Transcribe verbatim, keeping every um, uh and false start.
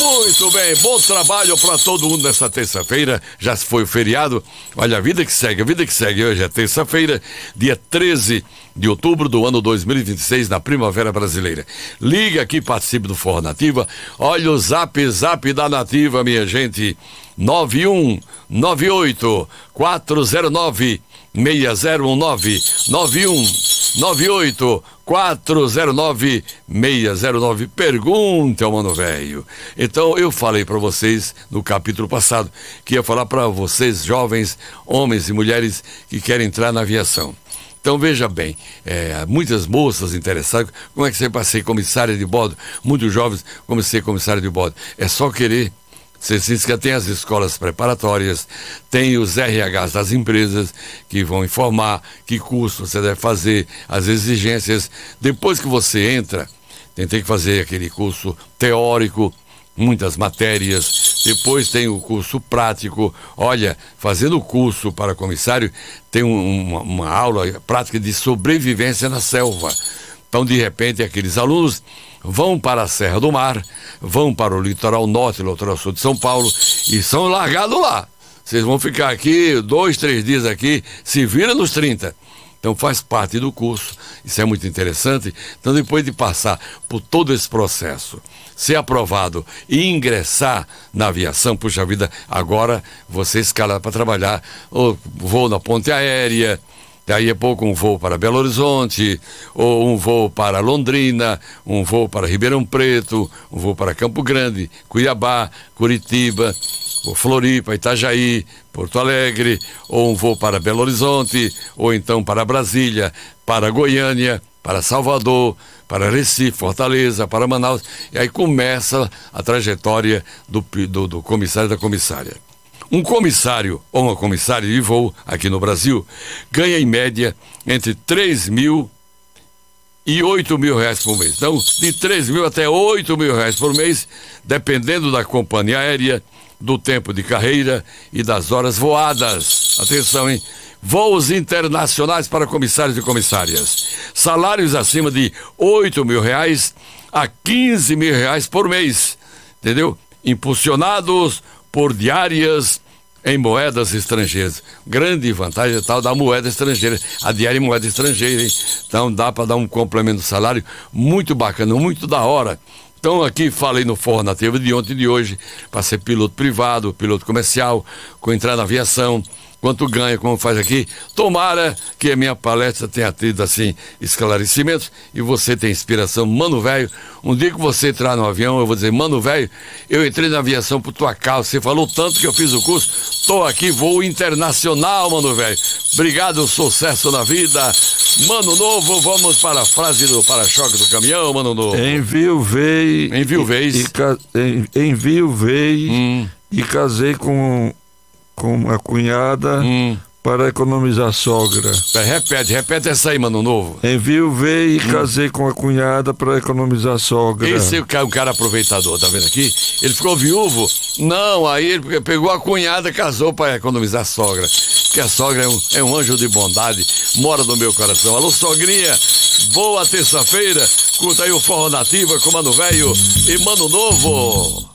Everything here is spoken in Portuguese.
Muito bem, bom trabalho para todo mundo nessa terça-feira. Já foi o feriado. Olha, a vida que segue, a vida que segue. Hoje é terça-feira, dia treze de outubro do ano dois mil e vinte e seis, na Primavera Brasileira. Liga aqui, participe do Forró Nativa. Olha o zap, zap da Nativa, minha gente. nove um nove oito quatro zero nove seis zero um nove. nove um nove oito quatro zero nove seis zero nove. Pergunta ao Mano Velho. Então eu falei para vocês no capítulo passado que ia falar para vocês, jovens, homens e mulheres que querem entrar na aviação. Então veja bem, é, muitas moças interessadas, como é que você vai ser comissária de bordo? Muitos jovens, como ser comissária de bordo? É só querer. Você se tem as escolas preparatórias, tem os R Hs das empresas que vão informar que curso você deve fazer, as exigências. Depois que você entra, tem, tem que fazer aquele curso teórico, muitas matérias. Depois tem o curso prático. Olha, fazendo o curso para comissário, tem um, uma, uma aula prática de sobrevivência na selva. Então, de repente, aqueles alunos vão para a Serra do Mar, vão para o litoral norte, litoral sul de São Paulo, e são largados lá. Vocês vão ficar aqui, dois, três dias aqui, se vira nos trinta. Então faz parte do curso, isso é muito interessante. Então, depois de passar por todo esse processo, ser aprovado e ingressar na aviação, puxa vida, agora você escala para trabalhar, ou voo na ponte aérea, daí a pouco um voo para Belo Horizonte, ou um voo para Londrina, um voo para Ribeirão Preto, um voo para Campo Grande, Cuiabá, Curitiba, ou Floripa, Itajaí, Porto Alegre, ou um voo para Belo Horizonte, ou então para Brasília, para Goiânia, para Salvador, para Recife, Fortaleza, para Manaus. E aí começa a trajetória do, do, do comissário e da comissária. Um comissário ou uma comissária de voo aqui no Brasil ganha em média entre três mil e oito mil reais por mês. Então, de três mil até oito mil reais por mês, dependendo da companhia aérea, do tempo de carreira e das horas voadas. Atenção, hein? Voos internacionais para comissários e comissárias. Salários acima de oito mil reais a quinze mil reais por mês. Entendeu? Impulsionados por diárias em moedas estrangeiras. Grande vantagem é tal da moeda estrangeira, a diária em moeda estrangeira, hein? Então dá para dar um complemento do salário muito bacana, muito da hora. Então aqui falei no Forró Nativa de ontem e de hoje, para ser piloto privado, piloto comercial, com entrar na aviação, quanto ganha, como faz aqui. Tomara que a minha palestra tenha tido, assim, esclarecimentos e você tem inspiração. Mano Velho, um dia que você entrar no avião, eu vou dizer, Mano Velho, eu entrei na aviação por tua causa, você falou tanto que eu fiz o curso, tô aqui, voo internacional, Mano Velho. Obrigado, sucesso na vida. Mano Novo, vamos para a frase do para-choque do caminhão, Mano Novo. Envio veio. Envio veio. Envio veio hum. e casei com... com uma cunhada hum. para economizar sogra. Repete, repete essa aí, Mano Novo. Envio veio e hum. casei com a cunhada para economizar sogra. Esse é um cara aproveitador, tá vendo aqui? Ele ficou viúvo? Não, aí ele pegou a cunhada e casou para economizar sogra. Porque a sogra é um, é um anjo de bondade, mora no meu coração. Alô, sogrinha, boa terça-feira. Curta aí o Forró Nativa com Mano Velho e Mano Novo.